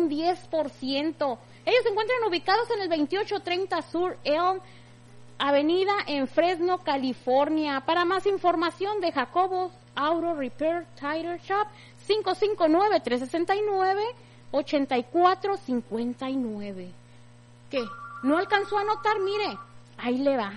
un 10%. Ellos se encuentran ubicados en el 2830 Sur Elm Avenida en Fresno, California. Para más información de Jacobos Auto Repair Tire Shop, 559-369-8459. ¿Qué? ¿No alcanzó a anotar? Mire, ahí le va.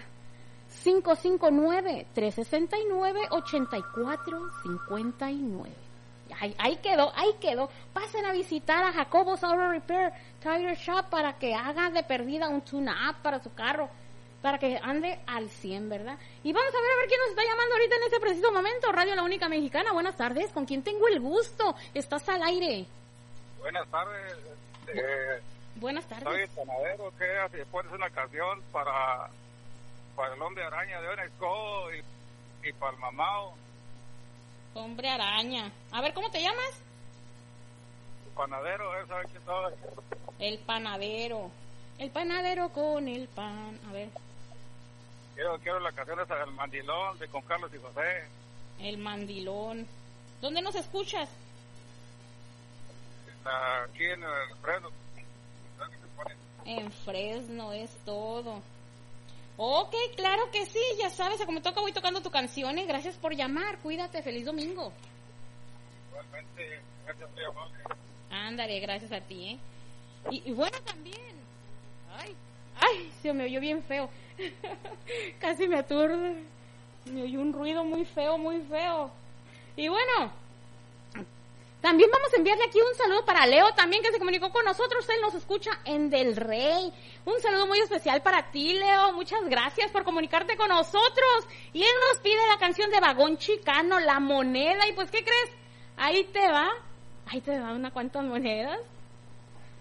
559-369-8459. Ahí quedó. Pasen a visitar a Jacobos Auto Repair Tire Shop para que haga de perdida un tune-up para su carro, para que ande al 100, ¿verdad? Y vamos a ver quién nos está llamando ahorita en este preciso momento. Radio La Única Mexicana, buenas tardes. ¿Con quién tengo el gusto? Estás al aire. Buenas tardes. Buenas tardes. Soy el panadero, que si pones una canción para el hombre araña de Onesco y para el mamao. Hombre araña. A ver, ¿cómo te llamas? El panadero, ¿sabes qué soy? El panadero. El panadero con el pan. A ver. Quiero la canción esa del mandilón de con Carlos y José. El mandilón. ¿Dónde nos escuchas? Aquí en el Fresno. En Fresno es todo. Ok, claro que sí, ya sabes, como toca voy tocando tu canción, gracias por llamar, cuídate, feliz domingo. Igualmente, gracias por llamar. Ándale, gracias a ti, y bueno, también, ay, se me oyó bien feo, casi me aturde, me oyó un ruido muy feo, y bueno, también vamos a enviarle aquí un saludo para Leo también, que se comunicó con nosotros. Él nos escucha en Del Rey. Un saludo muy especial para ti, Leo. Muchas gracias por comunicarte con nosotros. Y él nos pide la canción de Vagón Chicano, La Moneda. Y pues, ¿qué crees? Ahí te va una cuantas monedas.